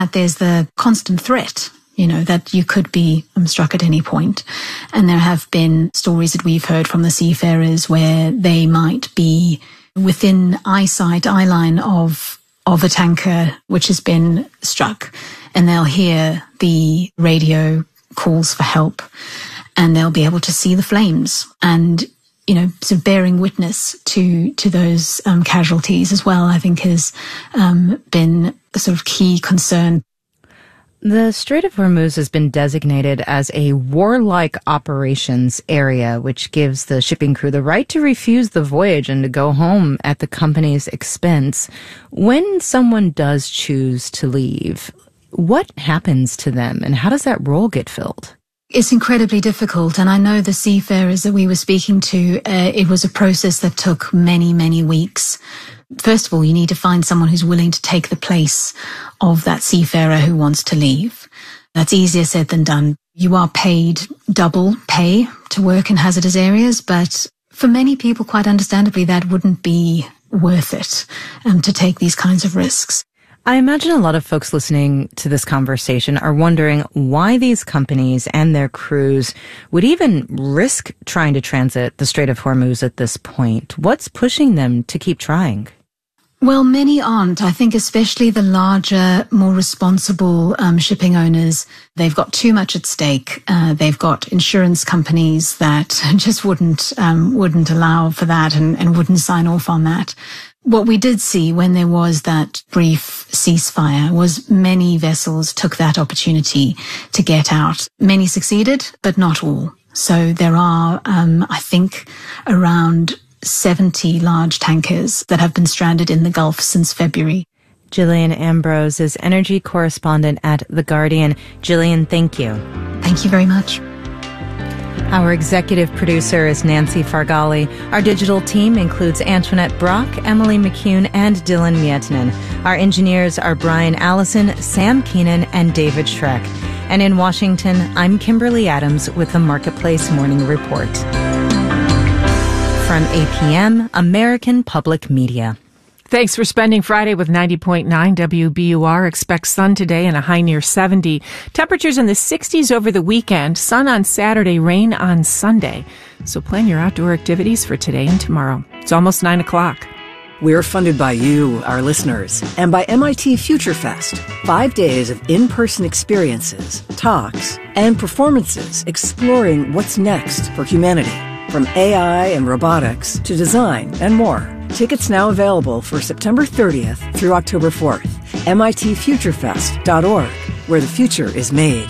There's the constant threat, that you could be struck at any point. And there have been stories that we've heard from the seafarers where they might be within eye line of a tanker which has been struck, and they'll hear the radio calls for help, and they'll be able to see the flames and, sort of bearing witness to those casualties as well, I think has been a sort of key concern. The Strait of Hormuz has been designated as a warlike operations area, which gives the shipping crew the right to refuse the voyage and to go home at the company's expense. When someone does choose to leave, what happens to them and how does that role get filled? It's incredibly difficult, and I know the seafarers that we were speaking to, it was a process that took many, many weeks. First of all, you need to find someone who's willing to take the place of that seafarer who wants to leave. That's easier said than done. You are paid double pay to work in hazardous areas, but for many people, quite understandably, that wouldn't be worth it to take these kinds of risks. I imagine a lot of folks listening to this conversation are wondering why these companies and their crews would even risk trying to transit the Strait of Hormuz at this point. What's pushing them to keep trying? Well, many aren't. I think especially the larger, more responsible shipping owners, they've got too much at stake. They've got insurance companies that just wouldn't allow for that and wouldn't sign off on that. What we did see when there was that brief ceasefire was many vessels took that opportunity to get out. Many succeeded, but not all. So there are, I think, around 70 large tankers that have been stranded in the Gulf since February. Gillian Ambrose is energy correspondent at The Guardian. Gillian, thank you. Thank you very much. Our executive producer is Nancy Fargali. Our digital team includes Antoinette Brock, Emily McCune, and Dylan Mietinen. Our engineers are Brian Allison, Sam Keenan, and David Schreck. And in Washington, I'm Kimberly Adams with the Marketplace Morning Report. From APM, American Public Media. Thanks for spending Friday with 90.9 WBUR. Expect sun today and a high near 70. Temperatures in the 60s over the weekend. Sun on Saturday, rain on Sunday. So plan your outdoor activities for today and tomorrow. It's almost 9 o'clock. We're funded by you, our listeners, and by MIT Future Fest. 5 days of in-person experiences, talks, and performances exploring what's next for humanity. From AI and robotics to design and more. Tickets now available for September 30th through October 4th. MITfuturefest.org, where the future is made.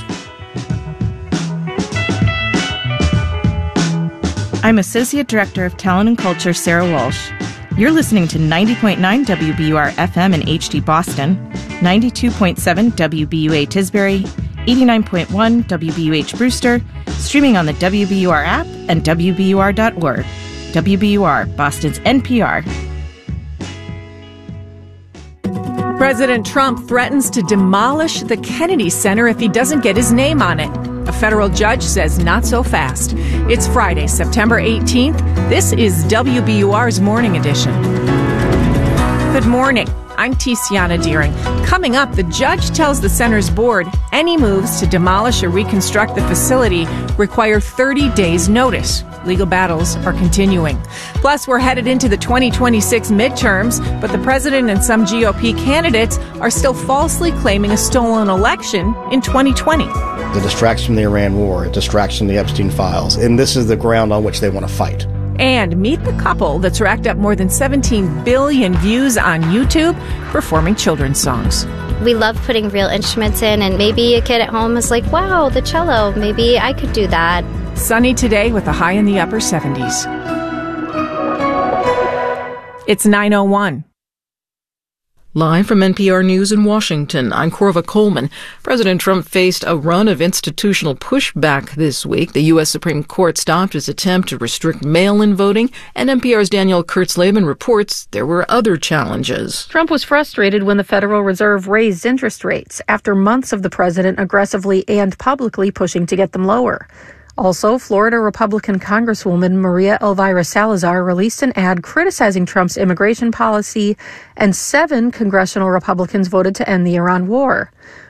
I'm Associate Director of Talent and Culture, Sarah Walsh. You're listening to 90.9 WBUR FM in HD Boston, 92.7 WBUA Tisbury, 89.1 WBUH Brewster, streaming on the WBUR app and WBUR.org. WBUR, Boston's NPR. President Trump threatens to demolish the Kennedy Center if he doesn't get his name on it. A federal judge says not so fast. It's Friday, September 18th. This is WBUR's Morning Edition. Good morning. I'm Tiziana Deering. Coming up, the judge tells the center's board any moves to demolish or reconstruct the facility require 30 days' notice. Legal battles are continuing. Plus, we're headed into the 2026 midterms, but the president and some GOP candidates are still falsely claiming a stolen election in 2020. The distraction from the Iran war, a distraction from the Epstein files, and this is the ground on which they want to fight. And meet the couple that's racked up more than 17 billion views on YouTube performing children's songs. We love putting real instruments in, and maybe a kid at home is like, wow, the cello, maybe I could do that. Sunny today with a high in the upper 70s. It's 9:01. Live from NPR News in Washington, I'm Corva Coleman. President Trump faced a run of institutional pushback this week. The U.S. Supreme Court stopped his attempt to restrict mail-in voting, and NPR's Danielle Kurtzleben reports there were other challenges. Trump was frustrated when the Federal Reserve raised interest rates after months of the president aggressively and publicly pushing to get them lower. Also, Florida Republican Congresswoman Maria Elvira Salazar released an ad criticizing Trump's immigration policy, and 7 congressional Republicans voted to end the Iran war.